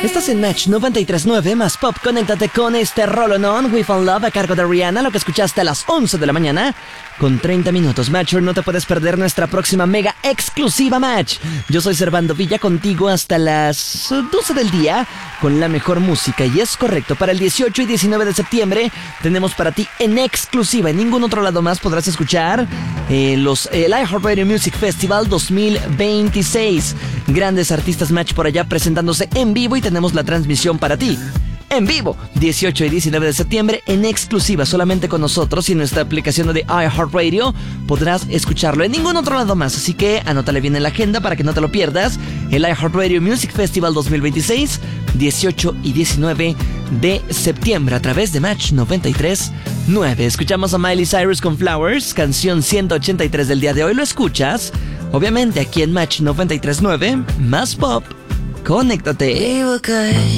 Estás en Match 93.9 más Pop. Conéctate con este Roll On We Found Love a cargo de Rihanna, lo que escuchaste a las 11 de la mañana con 30 minutos. Matcher, no te puedes perder nuestra próxima mega exclusiva Match. Yo soy Servando Villa, contigo hasta las 12 del día con la mejor música. Y es correcto, para el 18 y 19 de septiembre tenemos para ti en exclusiva, en ningún otro lado más podrás escuchar el iHeartRadio Music Festival 2026. Grandes artistas Match por allá presentándose en vivo y tenemos la transmisión para ti. En vivo, 18 y 19 de septiembre, en exclusiva, solamente con nosotros y en nuestra aplicación de iHeartRadio podrás escucharlo en ningún otro lado más. Así que anótale bien en la agenda para que no te lo pierdas. El iHeartRadio Music Festival 2026, 18 y 19 de septiembre a través de Match 93.9. Escuchamos a Miley Cyrus con Flowers, canción 183 del día de hoy. Lo escuchas, obviamente, aquí en Match 93.9, más Pop. Conéctate.